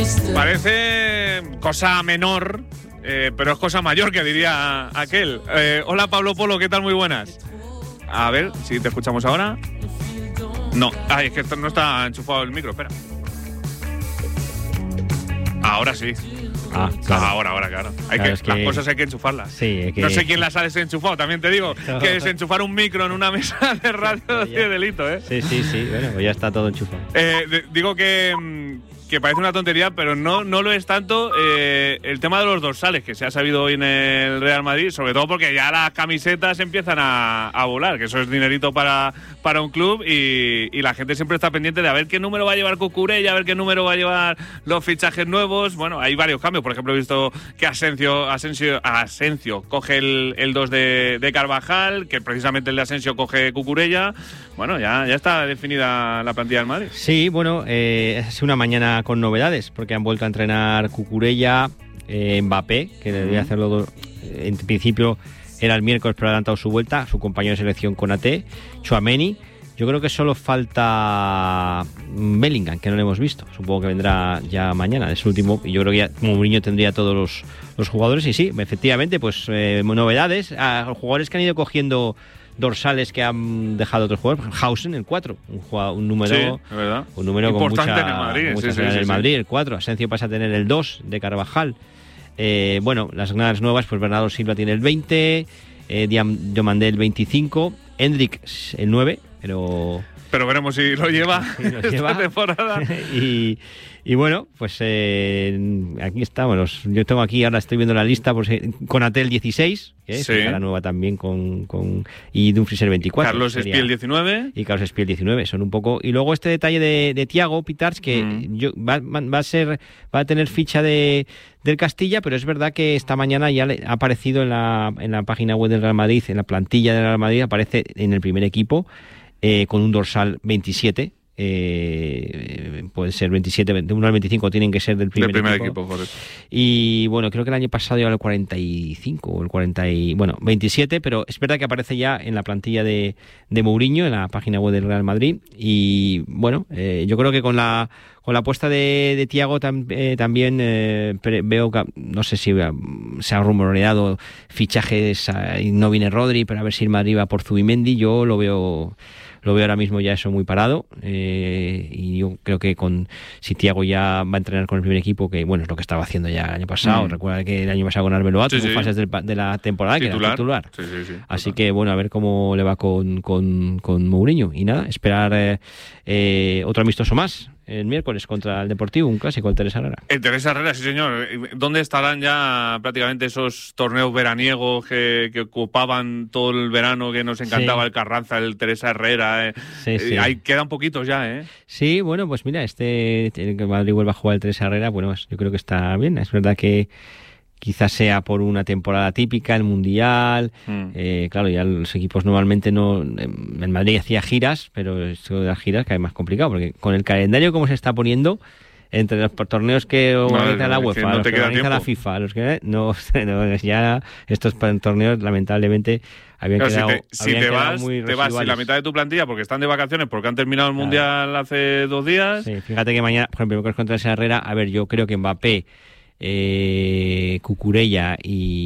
Parece cosa menor, pero es cosa mayor, que diría aquel. Hola Pablo Polo, ¿qué tal? Muy buenas. A ver si te escuchamos ahora. No, es que esto no está enchufado el micro, espera. Ahora sí. Claro. Ahora, claro. Claro, las cosas hay que enchufarlas. Sí, No sé quién las ha desenchufado, también te digo. Que desenchufar un micro en una mesa de radio es delito, ¿eh? Sí. Bueno, pues ya está todo enchufado. Digo que parece una tontería, pero no lo es tanto el tema de los dorsales, que se ha sabido hoy en el Real Madrid, sobre todo porque ya las camisetas empiezan a volar, que eso es dinerito para un club, y la gente siempre está pendiente de a ver qué número va a llevar Cucurella, a ver qué número va a llevar los fichajes nuevos. Bueno, hay varios cambios. Por ejemplo, he visto que Asensio coge el 2 de Carvajal, que precisamente el de Asensio coge Cucurella. Bueno, ya está definida la plantilla del Madrid. Sí, bueno, es una mañana con novedades, porque han vuelto a entrenar Cucurella, Mbappé, que debía hacerlo en principio era el miércoles, pero ha adelantado su vuelta, su compañero de selección Konaté, Tchouaméni. Yo creo que solo falta Bellingham, que no lo hemos visto. Supongo que vendrá ya mañana, es el último. Y yo creo que ya Mourinho tendría todos los jugadores. Y sí, efectivamente, pues novedades. A jugadores que han ido cogiendo dorsales que han dejado otros jugadores. Hausen, el 4, un número, sí, es verdad, un número importante con en el Madrid. En el Madrid, el 4. Asensio pasa a tener el 2 de Carvajal. Bueno, las granadas nuevas, pues Bernardo Silva tiene el 20, Diomandé el 25, Hendrik el 9, pero veremos si lo lleva esta temporada. y bueno, pues aquí estamos. Yo tengo aquí, ahora estoy viendo la lista, pues, Konaté el 16, la nueva también y Dumfries el 24. Carlos Espiel 19. Y Carlos Espiel 19, son un poco. Y luego este detalle de Thiago Pitarch, que va a tener ficha del Castilla, pero es verdad que esta mañana ya ha aparecido en la página web del Real Madrid, en la plantilla del Real Madrid, aparece en el primer equipo, con un dorsal 27. Puede ser 27, 21 al 25 tienen que ser del primer equipo. Por eso. Y bueno, creo que el año pasado iba al 45 o el 27, pero es verdad que aparece ya en la plantilla de Mourinho, en la página web del Real Madrid. Y bueno, yo creo que con la apuesta de Thiago también veo que, no sé si se ha rumoreado fichajes y no viene Rodri, pero a ver si el Madrid va por Zubimendi. Yo lo veo ahora mismo ya eso muy parado, y yo creo que si Thiago ya va a entrenar con el primer equipo, que bueno, es lo que estaba haciendo ya el año pasado. Recuerda que el año pasado con Arbeloa tuvo fases de la temporada que era titular. Sí, así que bueno, a ver cómo le va con Mourinho. Y nada, esperar otro amistoso más el miércoles contra el Deportivo, un clásico, el Teresa Herrera. El Teresa Herrera, sí señor. ¿Dónde estarán ya prácticamente esos torneos veraniegos que ocupaban todo el verano, que nos encantaba, el Carranza, el Teresa Herrera? Ahí quedan poquitos ya, ¿eh? Sí, bueno, pues mira, que Madrid vuelva a jugar el Teresa Herrera, bueno, yo creo que está bien. Es verdad que quizás sea por una temporada típica, el Mundial. Claro, ya los equipos normalmente no. En Madrid hacía giras, pero esto de las giras cada vez más complicado, porque con el calendario como se está poniendo, entre los torneos que organiza la UEFA, los que organiza la FIFA, los que ya estos torneos lamentablemente habían quedado muy residuales. Si la mitad de tu plantilla, porque están de vacaciones, porque han terminado el Mundial hace 2 días. Sí, fíjate que mañana, por ejemplo, contra esa Herrera, a ver, yo creo que Mbappé, Cucurella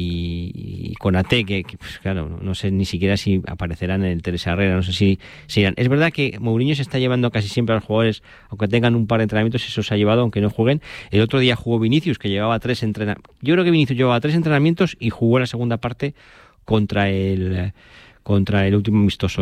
y Konaté, que pues, claro, no sé ni siquiera si aparecerán en el Teresa Herrera, no sé si irán. Es verdad que Mourinho se está llevando casi siempre a los jugadores, aunque tengan un par de entrenamientos, eso se ha llevado, aunque no jueguen. El otro día jugó Vinicius, que llevaba 3 entrenamientos. Yo creo que Vinicius llevaba 3 entrenamientos y jugó en la segunda parte contra el último amistoso.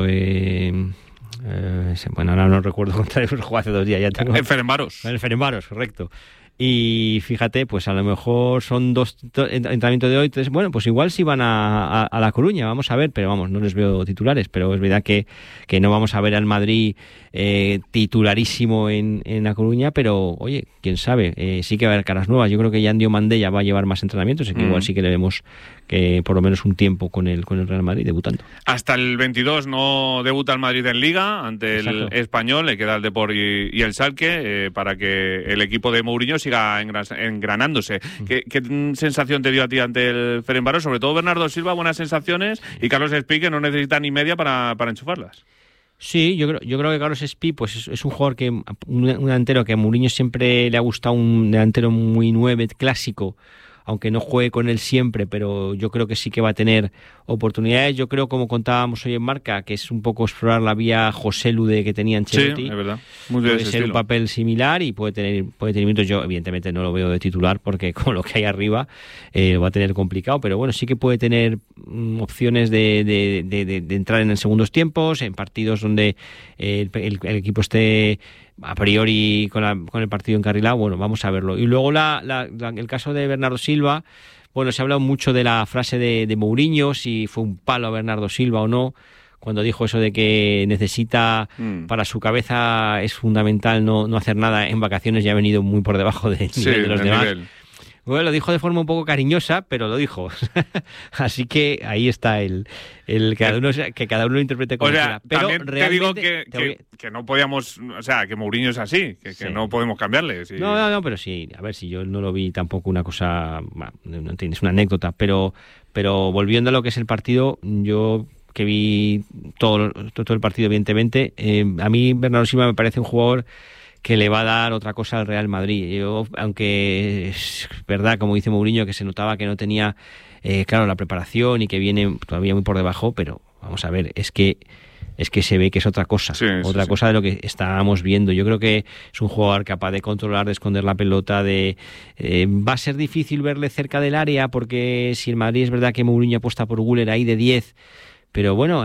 Bueno, ahora no recuerdo contra el, jugó hace 2 días. Ya tengo. El Ferencváros, correcto. Y fíjate, pues a lo mejor son 2 entrenamientos de hoy, 3. Bueno, pues igual si van a La Coruña, vamos a ver, pero vamos, no les veo titulares, pero es verdad que no vamos a ver al Madrid titularísimo en La Coruña, pero oye, quién sabe, sí que va a haber caras nuevas. Yo creo que Yandio Mandé ya va a llevar más entrenamientos, así que igual sí que le vemos que por lo menos un tiempo con el Real Madrid debutando. Hasta el 22 no debuta el Madrid en Liga ante el Español, le queda el Depor y el Schalke, para que el equipo de Mourinho siga engranándose. ¿Qué sensación te dio a ti ante el Ferencváros? Sobre todo Bernardo Silva, buenas sensaciones, y Carlos Espí, que no necesita ni media para enchufarlas. Sí, yo creo que Carlos Espí pues es un jugador un delantero que a Mourinho siempre le ha gustado, un delantero muy 9 clásico, aunque no juegue con él siempre, pero yo creo que sí que va a tener oportunidades. Yo creo, como contábamos hoy en Marca, que es un poco explorar la vía Joselu que tenía Ancelotti. Sí, es verdad. Muy bien, puede ser un papel similar y puede tener minutos. Yo evidentemente no lo veo de titular porque con lo que hay arriba va a tener complicado, pero bueno, sí que puede tener opciones de entrar en segundos tiempos, en partidos donde el equipo esté a priori con el partido encarrilado. Bueno, vamos a verlo. Y luego el caso de Bernardo Silva. Bueno, se ha hablado mucho de la frase de Mourinho, si fue un palo a Bernardo Silva o no, cuando dijo eso de que necesita, para su cabeza es fundamental no hacer nada en vacaciones, y ha venido muy por debajo del nivel de los demás. Bueno, lo dijo de forma un poco cariñosa, pero lo dijo. Así que ahí está que cada uno lo interprete como quiera. Pero también te digo que no podíamos, o sea, que Mourinho es así, que no podemos cambiarle. Sí. No, pero sí, a ver, si yo no lo vi tampoco una cosa, no tienes una anécdota, pero volviendo a lo que es el partido, yo que vi todo el partido, evidentemente, a mí Bernardo Silva me parece un jugador que le va a dar otra cosa al Real Madrid. Aunque es verdad, como dice Mourinho, que se notaba que no tenía claro la preparación y que viene todavía muy por debajo, pero vamos a ver, es que se ve que es otra cosa, cosa de lo que estábamos viendo. Yo creo que es un jugador capaz de controlar, de esconder la pelota, va a ser difícil verle cerca del área, porque si el Madrid es verdad que Mourinho apuesta por Güler ahí de 10, pero bueno,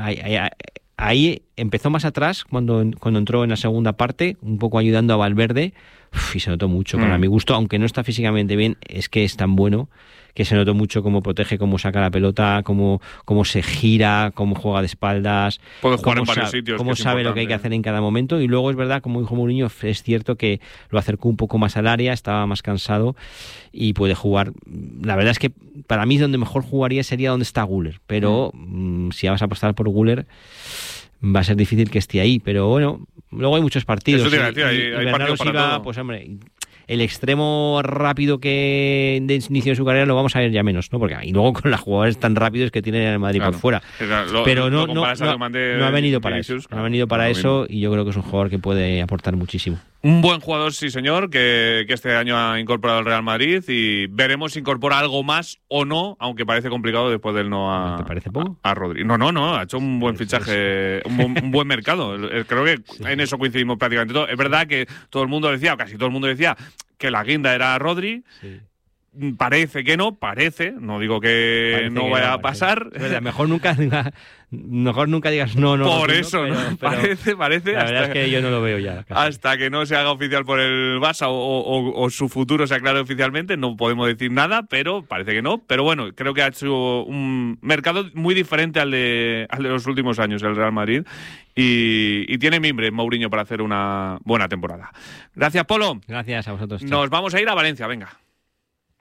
ahí empezó más atrás cuando entró en la segunda parte, un poco ayudando a Valverde, y se notó mucho. Para mi gusto, aunque no está físicamente bien, es que es tan bueno que se notó mucho cómo protege, cómo saca la pelota, cómo se gira, cómo juega de espaldas, puede jugar en varios sitios, cómo sabe lo que hay que hacer en cada momento. Y luego es verdad, como dijo Mourinho, es cierto que lo acercó un poco más al área, estaba más cansado y puede jugar. La verdad es que para mí donde mejor jugaría sería donde está Güler, pero si vas a apostar por Güler va a ser difícil que esté ahí, pero bueno, luego hay muchos partidos. Eso hay Bernardo Silva, pues hombre, el extremo rápido que de inicio de su carrera lo vamos a ver ya menos, ¿no? Porque y luego con los jugadores tan rápidos que tiene el Madrid por fuera. Pero no ha venido para eso. No ha venido para eso, y yo creo que es un jugador que puede aportar muchísimo. Un buen jugador, sí señor, que este año ha incorporado al Real Madrid, y veremos si incorpora algo más o no, aunque parece complicado después del no ¿Te parece poco? A Rodri. No, ha hecho un buen fichaje, un buen mercado. Creo que en eso coincidimos prácticamente todos. Es verdad que todo el mundo decía, o casi todo el mundo decía, que la guinda era Rodri. Sí. Parece que no digo que no vaya a pasar. Mejor nunca digas no. Por eso, ¿no? Parece. La verdad es que yo no lo veo ya. Casi. Hasta que no se haga oficial por el Barça o su futuro se aclare oficialmente, no podemos decir nada, pero parece que no. Pero bueno, creo que ha hecho un mercado muy diferente al de los últimos años, el Real Madrid. Y tiene mimbre Mourinho para hacer una buena temporada. Gracias, Polo. Gracias a vosotros. Nos vamos a ir a Valencia, venga.